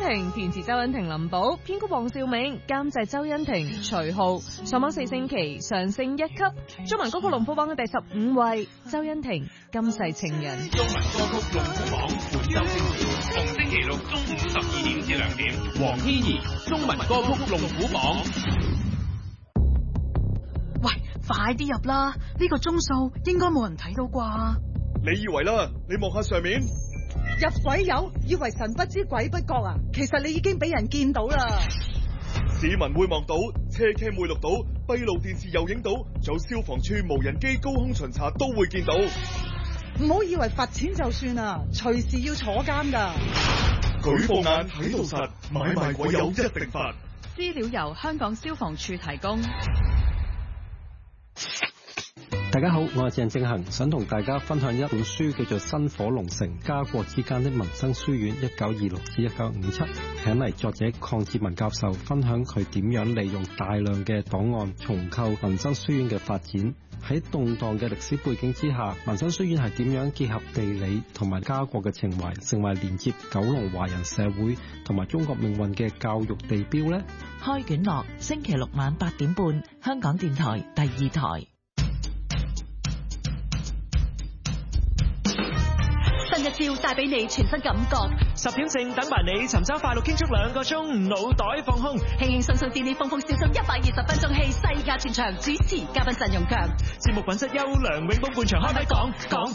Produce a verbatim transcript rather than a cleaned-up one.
婷，填詞周欣婷、林寶，編曲黃兆銘，監製周欣婷、徐浩。上榜四星期，上升一級。中文歌曲龍虎榜嘅第十五位，周欣婷《今世情人》。 中文歌曲龍虎榜本周星期，逢星期六中午十二點至兩點，黃天怡中文歌曲龍虎榜。 喂，快啲入啦！呢個鐘數應該冇人睇到啩？ 你以為啦？你望下上面， 入鬼友，以為神不知鬼不覺啊！其實你已經俾人見到啦。 市民會望到，車 cam 會錄到，閉路電視又影到，仲有消防處無人機高空巡查都會見到。 唔好以為罰錢就算啊，隨時要坐監噶。 舉報眼睇到實，買賣鬼友一定罰。 資料由香港消防處提供。 大家好，我係鄭正恒，想同大家分享一本書，叫做《薪火龍城家國之間的民生書院一九二六至一九五七》，請嚟作者鄺志文教授分享佢點樣利用大量嘅檔案重構民生書院嘅發展。喺動盪嘅歷史背景之下，民生書院係點樣結合地理同埋家國嘅情懷，成為連接九龍華人社會同埋中國命運嘅教育地標呢？ 開卷樂，星期六晚八點半，香港電台第二台。 新一招帶俾你全新感覺， 十點正等埋你，尋找快樂傾足兩個鐘，腦袋放空， 輕輕鬆鬆電你豐豐笑心一百二十分鐘戲，世界全場主持嘉賓陣容強， 節目品質優良，永豐半場開咪講講